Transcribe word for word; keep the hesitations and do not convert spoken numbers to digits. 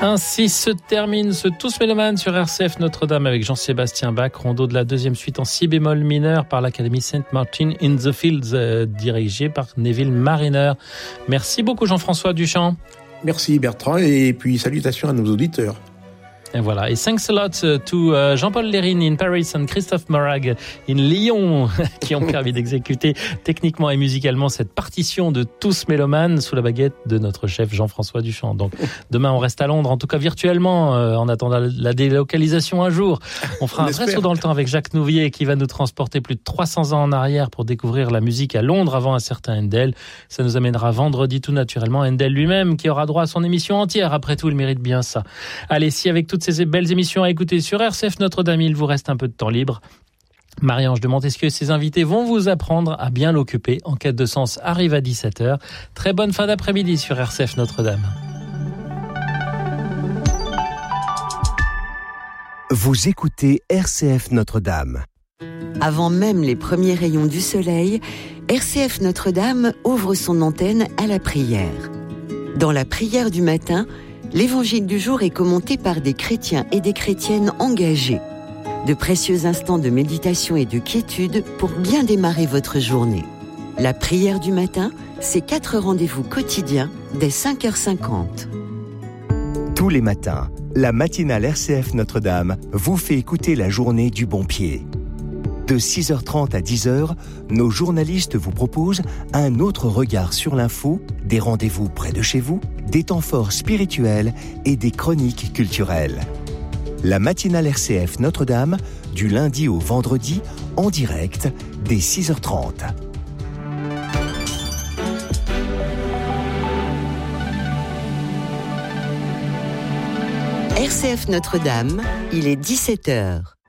Ainsi se termine ce Tous Mélomanes sur R C F Notre-Dame avec Jean-Sébastien Bach, rondo de la deuxième suite en si bémol mineur par l'Académie Saint Martin in the Fields, euh, dirigée par Neville Marriner. Merci beaucoup Jean-François Duchamp. Merci Bertrand et puis salutations à nos auditeurs. Et voilà. Et thanks a lot to uh, Jean-Paul Lérine in Paris and Christophe Morag in Lyon qui ont permis d'exécuter techniquement et musicalement cette partition de Tous Mélomanes sous la baguette de notre chef Jean-François Duchamp. Donc demain on reste à Londres, en tout cas virtuellement, euh, en attendant la délocalisation un jour. On fera on un vrai saut dans le temps avec Jacques Nouvier qui va nous transporter plus de trois cents ans en arrière pour découvrir la musique à Londres avant un certain Handel. Ça nous amènera vendredi tout naturellement Handel lui-même qui aura droit à son émission entière. Après tout, il mérite bien ça. Allez, si avec toutes ces belles émissions à écouter sur R C F Notre-Dame, il vous reste un peu de temps libre. Marie-Ange de Montesquieu et ses invités vont vous apprendre à bien l'occuper. Enquête de sens arrive à dix-sept heures. Très bonne fin d'après-midi sur R C F Notre-Dame. Vous écoutez R C F Notre-Dame. Avant même les premiers rayons du soleil, R C F Notre-Dame ouvre son antenne à la prière. Dans la prière du matin, l'évangile du jour est commenté par des chrétiens et des chrétiennes engagés. De précieux instants de méditation et de quiétude pour bien démarrer votre journée. La prière du matin, c'est quatre rendez-vous quotidiens dès cinq heures cinquante. Tous les matins, la matinale R C F Notre-Dame vous fait écouter la journée du bon pied. De six heures trente à dix heures, nos journalistes vous proposent un autre regard sur l'info, des rendez-vous près de chez vous, des temps forts spirituels et des chroniques culturelles. La matinale R C F Notre-Dame, du lundi au vendredi, en direct, dès six heures trente. R C F Notre-Dame, il est dix-sept heures.